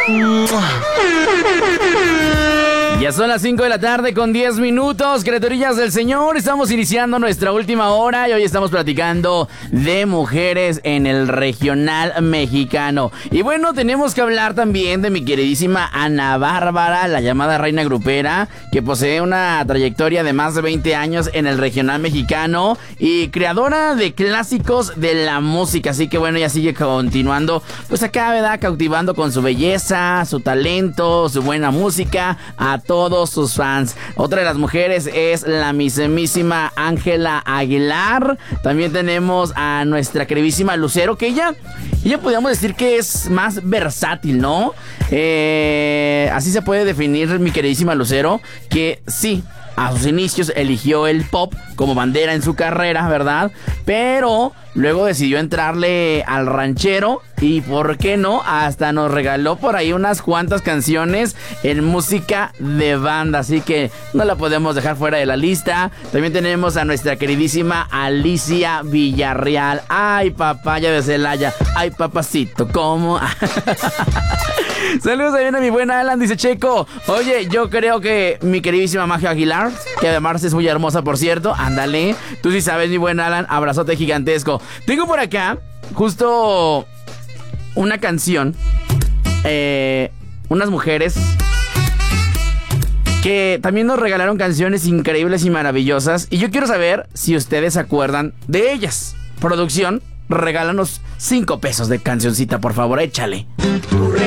Ya son las 5 de la tarde con 10 minutos, criaturillas del Señor. Estamos iniciando nuestra última hora y hoy estamos platicando de mujeres en el regional mexicano. Y bueno, tenemos que hablar también de mi queridísima Ana Bárbara, la llamada reina grupera, que posee una trayectoria de más de 20 años en el regional mexicano y creadora de clásicos de la música. Así que bueno, ella sigue continuando, pues acá, ¿verdad? Cautivando con su belleza, su talento, su buena música a todos sus fans. Otra de las mujeres es la mismísima Ángela Aguilar. También tenemos a nuestra queridísima Lucero, que ella podríamos decir que es más versátil, ¿no? Así se puede definir mi queridísima Lucero, que sí, a sus inicios eligió el pop como bandera en su carrera, ¿verdad? Pero luego decidió entrarle al ranchero y, ¿por qué no? Hasta nos regaló por ahí unas cuantas canciones en música de banda. Así que no la podemos dejar fuera de la lista. También tenemos a nuestra queridísima Alicia Villarreal. Ay, papaya de Celaya. Ay, papacito, ¿cómo? Saludos también a mi buena Alan, dice Checo. Oye, yo creo que mi queridísima Magia Aguilar, que además es muy hermosa, por cierto. Ándale, tú sí sabes, mi buen Alan. Abrazote gigantesco. Tengo por acá justo una canción, unas mujeres que también nos regalaron canciones increíbles y maravillosas, y yo quiero saber si ustedes se acuerdan de ellas. Producción, regálanos 5 pesos de cancioncita, por favor, échale.